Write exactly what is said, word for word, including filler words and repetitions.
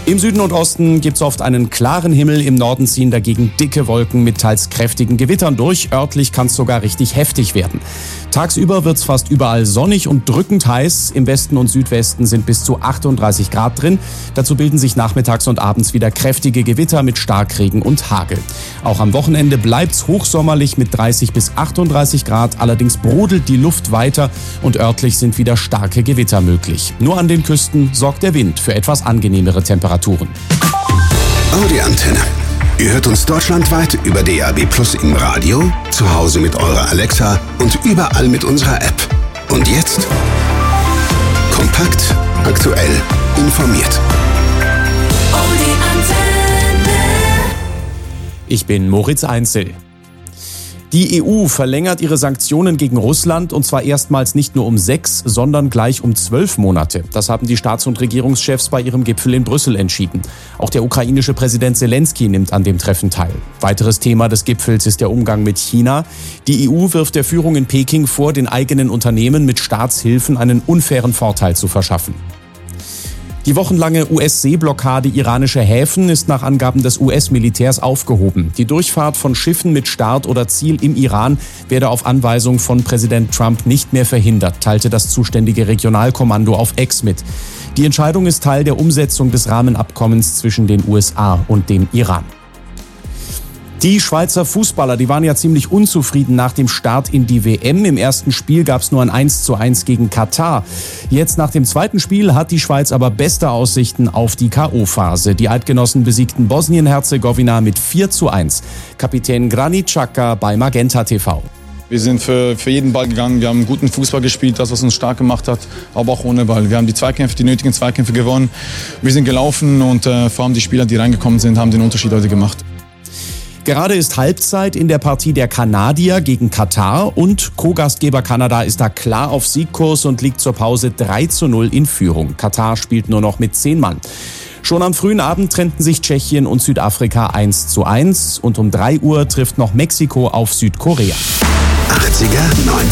Im Süden und Osten gibt es oft einen klaren Himmel, im Norden ziehen dagegen dicke Wolken mit teils kräftigen Gewittern durch. Örtlich kann es sogar richtig heftig werden. Tagsüber wird es fast überall sonnig und drückend heiß. Im Westen und Südwesten sind bis zu achtunddreißig Grad drin. Dazu bilden sich nachmittags und abends wieder kräftige Gewitter mit Starkregen und Hagel. Auch am Wochenende bleibt es hochsommerlich mit dreißig bis achtunddreißig Grad. Allerdings brodelt die Luft weiter und örtlich sind wieder starke Gewitter möglich. Nur an den Küsten sorgt der Wind für etwas angenehmere Temperaturen. Audi Antenne. Ihr hört uns deutschlandweit über D A B Plus im Radio, zu Hause mit eurer Alexa und überall mit unserer App. Und jetzt kompakt, aktuell, informiert. Audi Antenne. Ich bin Moritz Einzel. Die E U verlängert ihre Sanktionen gegen Russland und zwar erstmals nicht nur um sechs, sondern gleich um zwölf Monate. Das haben die Staats- und Regierungschefs bei ihrem Gipfel in Brüssel entschieden. Auch der ukrainische Präsident Zelensky nimmt an dem Treffen teil. Weiteres Thema des Gipfels ist der Umgang mit China. Die E U wirft der Führung in Peking vor, den eigenen Unternehmen mit Staatshilfen einen unfairen Vorteil zu verschaffen. Die wochenlange U S-Seeblockade iranischer Häfen ist nach Angaben des U S-Militärs aufgehoben. Die Durchfahrt von Schiffen mit Start oder Ziel im Iran werde auf Anweisung von Präsident Trump nicht mehr verhindert, teilte das zuständige Regionalkommando auf X mit. Die Entscheidung ist Teil der Umsetzung des Rahmenabkommens zwischen den U S A und dem Iran. Die Schweizer Fußballer, die waren ja ziemlich unzufrieden nach dem Start in die W M. Im ersten Spiel gab es nur ein eins zu eins gegen Katar. Jetzt nach dem zweiten Spiel hat die Schweiz aber beste Aussichten auf die K O-Phase. Die Eidgenossen besiegten Bosnien-Herzegowina mit vier zu eins. Kapitän Granit Xhaka bei Magenta T V. Wir sind für, für jeden Ball gegangen, wir haben guten Fußball gespielt, das was uns stark gemacht hat, aber auch ohne Ball. Wir haben die Zweikämpfe, die nötigen Zweikämpfe gewonnen. Wir sind gelaufen und äh, vor allem die Spieler, die reingekommen sind, haben den Unterschied heute gemacht. Gerade ist Halbzeit in der Partie der Kanadier gegen Katar und Co-Gastgeber Kanada ist da klar auf Siegkurs und liegt zur Pause drei zu null in Führung. Katar spielt nur noch mit zehn Mann. Schon am frühen Abend trennten sich Tschechien und Südafrika eins zu eins und um drei Uhr trifft noch Mexiko auf Südkorea. achtziger, neunziger